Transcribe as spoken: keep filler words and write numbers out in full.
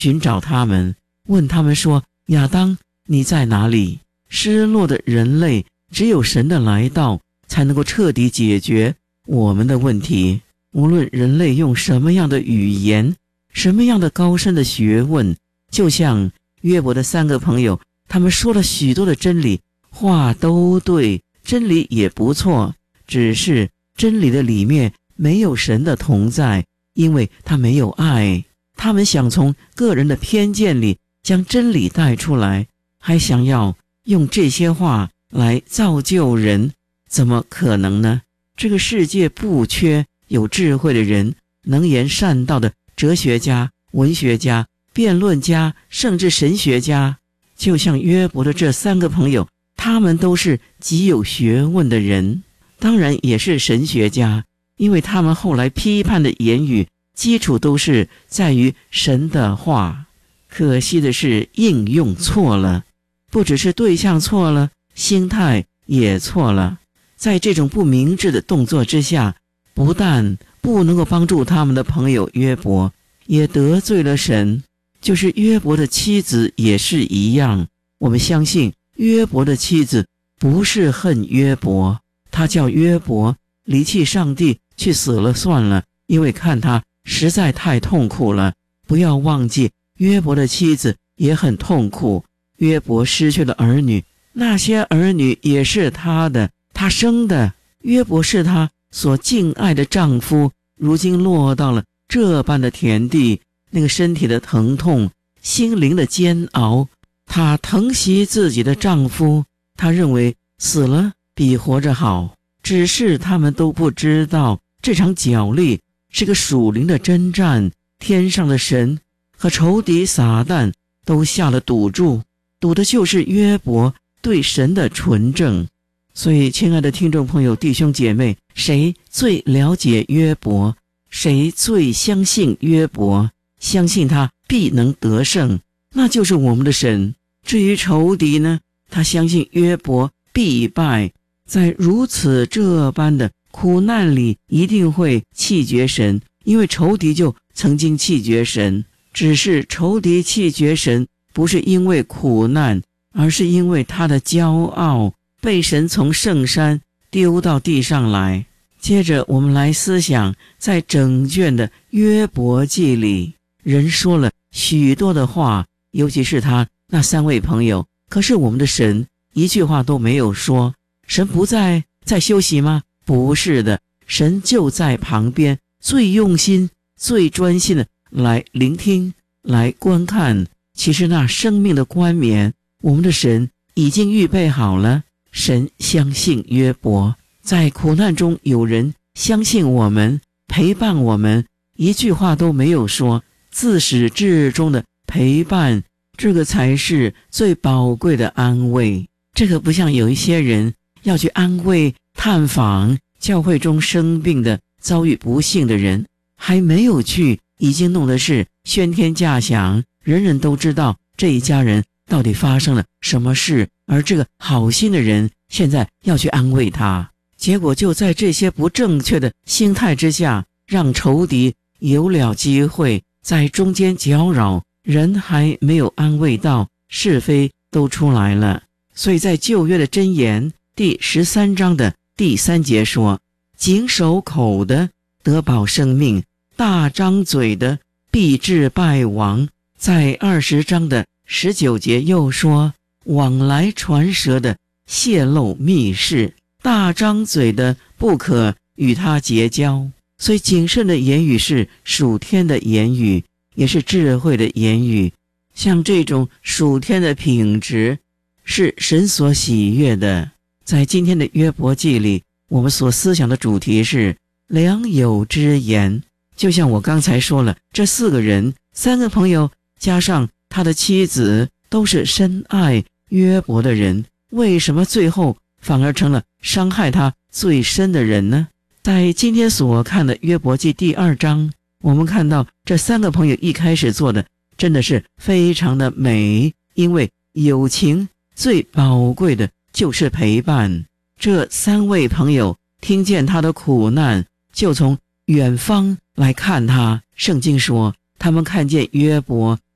寻找他们，问他们说：亚当，你在哪里？失落的人类只有神的来到才能够彻底解决我们的问题。无论人类用什么样的语言，什么样的高深的学问，就像约伯的三个朋友，他们说了许多的真理，话都对，真理也不错，只是真理的里面没有神的同在，因为他没有爱。他们想从个人的偏见里将真理带出来，还想要用这些话来造就人，怎么可能呢？这个世界不缺有智慧的人，能言善道的哲学家、文学家、辩论家，甚至神学家。就像约伯的这三个朋友，他们都是极有学问的人，当然也是神学家，因为他们后来批判的言语基础都是在于神的话。可惜的是应用错了，不只是对象错了，心态也错了。在这种不明智的动作之下，不但不能够帮助他们的朋友约伯，也得罪了神。就是约伯的妻子也是一样，我们相信约伯的妻子不是恨约伯，他叫约伯离弃上帝去死了算了，因为看他实在太痛苦了。不要忘记约伯的妻子也很痛苦，约伯失去了儿女，那些儿女也是他的，他生的。约伯是他所敬爱的丈夫，如今落到了这般的田地，那个身体的疼痛，心灵的煎熬，她疼惜自己的丈夫，她认为死了比活着好。只是他们都不知道，这场角力是个属灵的征战，天上的神和仇敌撒旦都下了赌注，赌的就是约伯对神的纯正。所以亲爱的听众朋友、弟兄姐妹，谁最了解约伯？谁最相信约伯？相信他必能得胜，那就是我们的神。至于仇敌呢，他相信约伯必败，在如此这般的苦难里一定会弃绝神，因为仇敌就曾经弃绝神。只是仇敌弃绝神不是因为苦难，而是因为他的骄傲被神从圣山丢到地上来。接着我们来思想，在整卷的约伯记里，人说了许多的话，尤其是他那三位朋友，可是我们的神一句话都没有说。神不在在休息吗？不是的，神就在旁边，最用心最专心的来聆听来观看。其实那生命的冠冕，我们的神已经预备好了。神相信约伯，在苦难中有人相信我们，陪伴我们，一句话都没有说，自始至终的陪伴，这个才是最宝贵的安慰。这个不像有一些人要去安慰探访教会中生病的遭遇不幸的人，还没有去，已经弄的是喧天价响，人人都知道这一家人到底发生了什么事，而这个好心的人现在要去安慰他，结果就在这些不正确的心态之下，让仇敌有了机会在中间搅扰，人还没有安慰到，是非都出来了。所以在旧约的箴言第十三章的第三节说，谨守口的得保生命，大张嘴的必致败亡。在二十章的十九节又说，往来传舌的泄露密事，大张嘴的不可与他结交。所以谨慎的言语是属天的言语，也是智慧的言语。像这种属天的品质是神所喜悦的。在今天的约伯记里，我们所思想的主题是良友之言。就像我刚才说了，这四个人，三个朋友加上他的妻子，都是深爱约伯的人，为什么最后反而成了伤害他最深的人呢？在今天所看的约伯记第二章，我们看到这三个朋友一开始做的真的是非常的美，因为友情最宝贵的就是陪伴。这三位朋友听见他的苦难，就从远方来看他。圣经说，他们看见约伯